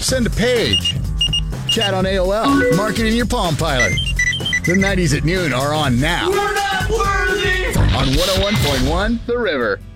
Send a page. Chat on AOL. Mark it in your Palm Pilot. The 90s at noon are on now. We're not worthy! On 101.1 The River.